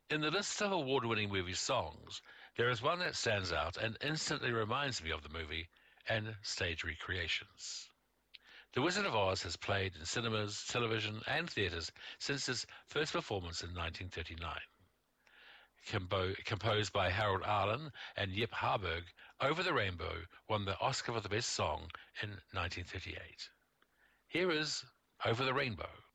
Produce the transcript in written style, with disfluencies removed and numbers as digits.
In the list of award-winning movie songs, there is one that stands out and instantly reminds me of the movie and stage recreations. The Wizard of Oz has played in cinemas, television, and theaters since its first performance in 1939. Composed by Harold Arlen and Yip Harburg, Over the Rainbow won the Oscar for the Best Song in 1938. Here is Over the Rainbow.